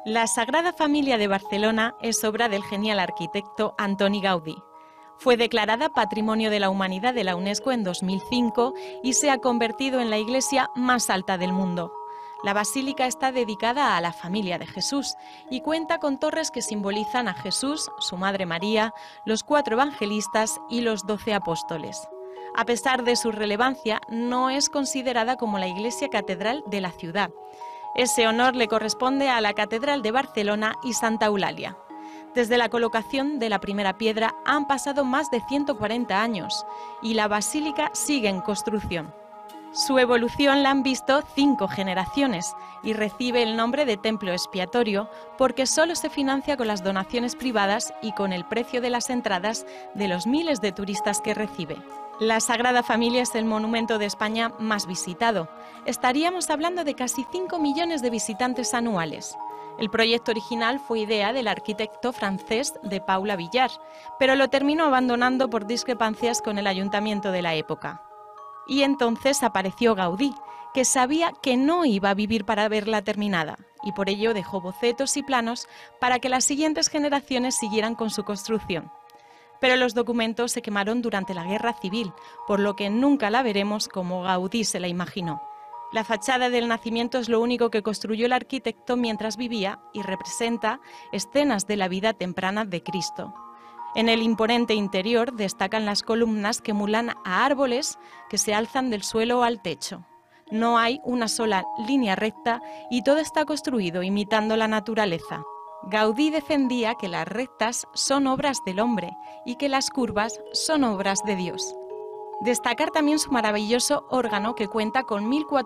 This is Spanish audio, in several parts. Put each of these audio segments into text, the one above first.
La Sagrada Familia de Barcelona es obra del genial arquitecto Antoni Gaudí. Fue declarada Patrimonio de la Humanidad de la UNESCO en 2005 y se ha convertido en la iglesia más alta del mundo. La basílica está dedicada a la familia de Jesús y cuenta con torres que simbolizan a Jesús, su Madre María, los 4 evangelistas y los 12 apóstoles. A pesar de su relevancia, no es considerada como la iglesia catedral de la ciudad. Ese honor le corresponde a la Catedral de Barcelona y Santa Eulàlia. Desde la colocación de la primera piedra han pasado más de 140 años y la basílica sigue en construcción. Su evolución la han visto 5 generaciones y recibe el nombre de templo expiatorio porque solo se financia con las donaciones privadas y con el precio de las entradas de los miles de turistas que recibe. La Sagrada Familia es el monumento de España más visitado. Estaríamos hablando de casi 5 millones de visitantes anuales. El proyecto original fue idea del arquitecto francés de Paula Villar, pero lo terminó abandonando por discrepancias con el ayuntamiento de la época. Y entonces apareció Gaudí, que sabía que no iba a vivir para verla terminada, y por ello dejó bocetos y planos para que las siguientes generaciones siguieran con su construcción. Pero los documentos se quemaron durante la Guerra Civil, por lo que nunca la veremos como Gaudí se la imaginó. La fachada del nacimiento es lo único que construyó el arquitecto mientras vivía y representa escenas de la vida temprana de Cristo. En el imponente interior destacan las columnas que emulan a árboles que se alzan del suelo al techo. No hay una sola línea recta y todo está construido imitando la naturaleza. Gaudí defendía que las rectas son obras del hombre y que las curvas son obras de Dios. Destacar también su maravilloso órgano que cuenta con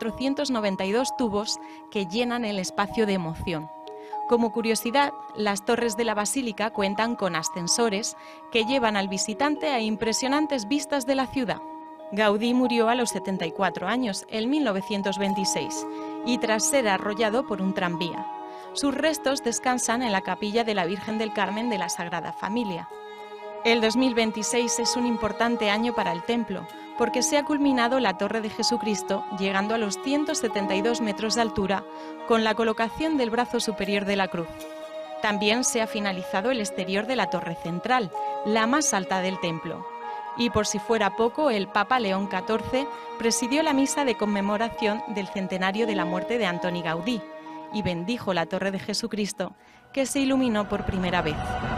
1.492 tubos que llenan el espacio de emoción. Como curiosidad, las torres de la basílica cuentan con ascensores que llevan al visitante a impresionantes vistas de la ciudad. Gaudí murió a los 74 años, en 1926, y tras ser arrollado por un tranvía. Sus restos descansan en la capilla de la Virgen del Carmen de la Sagrada Familia. El 2026 es un importante año para el templo, porque se ha culminado la Torre de Jesucristo, llegando a los 172 metros de altura, con la colocación del brazo superior de la cruz. También se ha finalizado el exterior de la Torre Central, la más alta del templo. Y por si fuera poco, el Papa León XIV presidió la misa de conmemoración del centenario de la muerte de Antoni Gaudí y bendijo la Torre de Jesucristo, que se iluminó por primera vez.